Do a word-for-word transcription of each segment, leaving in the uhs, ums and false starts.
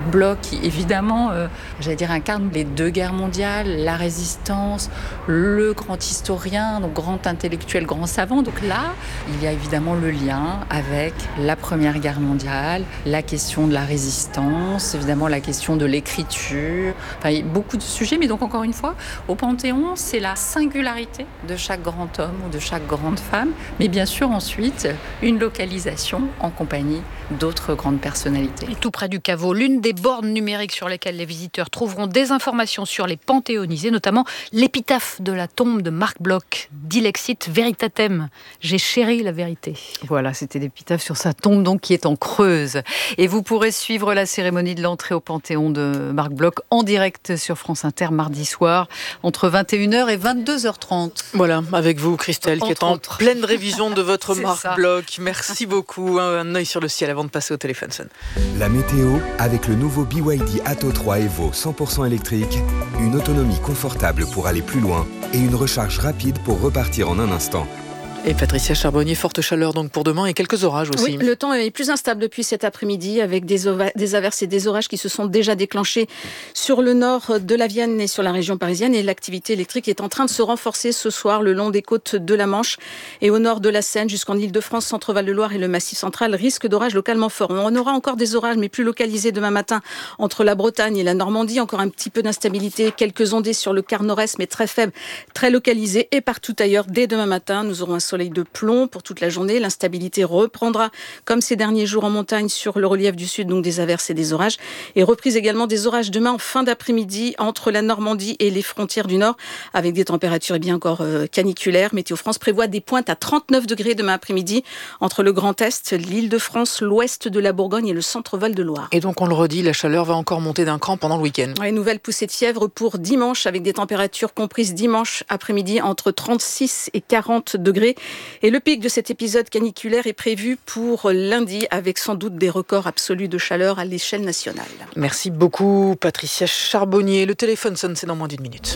Bloch, qui évidemment, euh, j'allais dire, incarne les deux guerres mondiales, la résistance, le grand historien, donc grand intellectuel, grand savant. Donc là, il y a évidemment le lien avec la Première Guerre mondiale, la question de la résistance, évidemment la question de l'écriture. Enfin, il y a beaucoup de sujets, mais donc encore une fois, au Panthéon, c'est la singularité de chaque grand homme ou de chaque grande femme, mais bien sûr ensuite une localisation en compagnie d'autres grandes personnalités. Et tout près du caveau, l'une des bornes numériques sur lesquelles les visiteurs trouveront des informations sur les panthéonisés, notamment l'épitaphe de la tombe de Marc Bloch, Dilexit Veritatem. J'ai chéri la vérité. Voilà, c'était l'épitaphe sur sa tombe donc qui est en Creuse. Et vous pourrez suivre la cérémonie de l'entrée au Panthéon de Marc Bloch en direct sur France Inter mardi soir entre vingt et une heures et vingt-deux heures trente. Voilà, avec vous Christelle, Entre qui est en autres. pleine révision de votre C'est Marc ça. Bloch. Merci beaucoup. Un œil sur le ciel avant de passer au téléphone sonne. La météo avec le nouveau B Y D Atto trois Evo cent pour cent électrique, une autonomie confortable pour aller plus loin et une recharge rapide pour repartir en un instant. Et Patricia Charbonnier, forte chaleur donc pour demain et quelques orages aussi. Oui, le temps est plus instable depuis cet après-midi avec des, ova- des averses et des orages qui se sont déjà déclenchés sur le nord de la Vienne et sur la région parisienne. Et l'activité électrique est en train de se renforcer ce soir le long des côtes de la Manche et au nord de la Seine jusqu'en Île-de-France, Centre-Val-de-Loire et le Massif central. Risque d'orages localement forts. On aura encore des orages mais plus localisés demain matin entre la Bretagne et la Normandie. Encore un petit peu d'instabilité, quelques ondées sur le quart nord-est mais très faibles, très localisées. Et partout ailleurs, dès demain matin, nous aurons un soleil de plomb pour toute la journée. L'instabilité reprendra comme ces derniers jours en montagne sur le relief du sud, donc des averses et des orages. Et reprise également des orages demain en fin d'après-midi entre la Normandie et les frontières du nord avec des températures eh bien encore euh, caniculaires. Météo France prévoit des pointes à trente-neuf degrés demain après-midi entre le Grand Est, l'Île-de-France, l'ouest de la Bourgogne et le centre-Val-de-Loire. Et donc on le redit, la chaleur va encore monter d'un cran pendant le week-end. Ouais, nouvelle poussée de fièvre pour dimanche avec des températures comprises dimanche après-midi entre trente-six et quarante degrés. Et le pic de cet épisode caniculaire est prévu pour lundi avec sans doute des records absolus de chaleur à l'échelle nationale. Merci beaucoup Patricia Charbonnier. Le téléphone sonne, c'est dans moins d'une minute.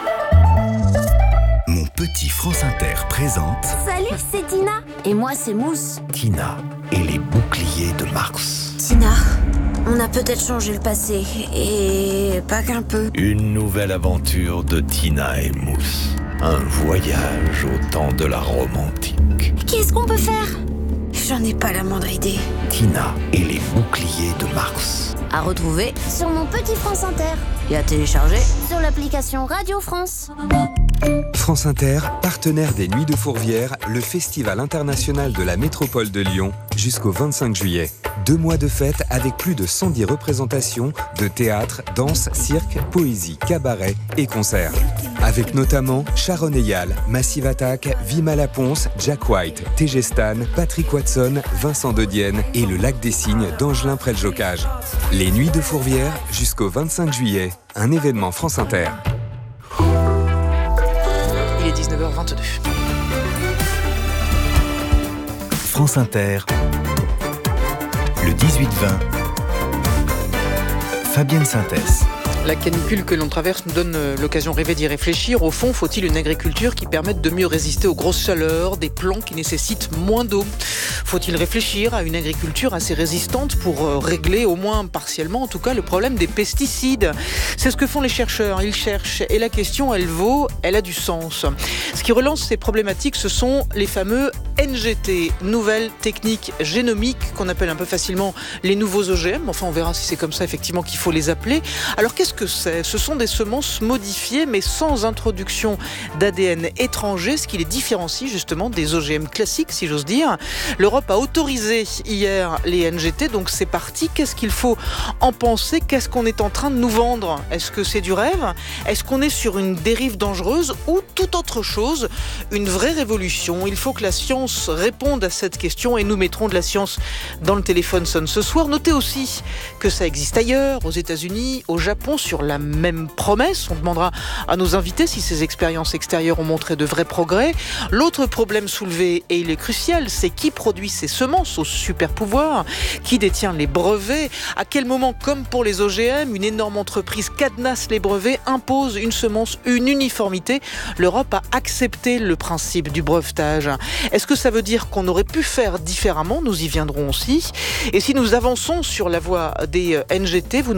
Mon petit France Inter présente Salut, c'est Tina. Et moi, c'est Mousse. Tina et les boucliers de Mars. Tina, on a peut-être changé le passé. Et pas qu'un peu. Une nouvelle aventure de Tina et Mousse. Un voyage au temps de la Rome antique. Qu'est-ce qu'on peut faire? J'en ai pas la moindre idée. Tina et les boucliers de Mars. À retrouver sur mon petit France Inter. Et à télécharger sur l'application Radio France. France Inter, partenaire des Nuits de Fourvière, le festival international de la métropole de Lyon, jusqu'au vingt-cinq juillet. Deux mois de fête avec plus de cent dix représentations de théâtre, danse, cirque, poésie, cabaret et concerts. Avec notamment Sharon Eyal, Massive Attack, Vima Laponce, Jack White, T G Stan, Patrick Watson, Vincent De Dienne et le Lac des Cygnes d'Angelin Près-le-Jocage. Les Nuits de Fourvière jusqu'au vingt-cinq juillet, un événement France Inter. Il est dix-neuf heures vingt-deux. France Inter, le dix-huit vingt, Fabienne Synthèse. La canicule que l'on traverse nous donne l'occasion rêver d'y réfléchir. Au fond, faut-il une agriculture qui permette de mieux résister aux grosses chaleurs, des plants qui nécessitent moins d'eau? Faut-il réfléchir à une agriculture assez résistante pour régler, au moins partiellement en tout cas, le problème des pesticides? C'est ce que font les chercheurs, ils cherchent. Et la question, elle vaut, elle a du sens. Ce qui relance ces problématiques, ce sont les fameux N G T, nouvelles techniques génomiques, qu'on appelle un peu facilement les nouveaux O G M. Enfin, on verra si c'est comme ça effectivement qu'il faut les appeler. Alors qu'est-ce que c'est? Ce sont des semences modifiées mais sans introduction d'A D N étranger, ce qui les différencie justement des O G M classiques, si j'ose dire. L'Europe a autorisé hier les N G T, donc c'est parti. Qu'est-ce qu'il faut en penser? Qu'est-ce qu'on est en train de nous vendre? Est-ce que c'est du rêve? Est-ce qu'on est sur une dérive dangereuse ou toute autre chose? Une vraie révolution? Il faut que la science réponde à cette question et nous mettrons de la science dans le téléphone sonne ce soir. Notez aussi que ça existe ailleurs, aux États-Unis, au Japon, sur la même promesse. On demandera à nos invités si ces expériences extérieures ont montré de vrais progrès. L'autre problème soulevé, et il est crucial, c'est qui produit ces semences au super pouvoir, qui détient les brevets, à quel moment, comme pour les O G M, une énorme entreprise cadenasse les brevets, impose une semence, une uniformité. L'Europe a accepté le principe du brevetage. Est-ce que ça veut dire qu'on aurait pu faire différemment? Nous y viendrons aussi. Et si nous avançons sur la voie des N G T, vous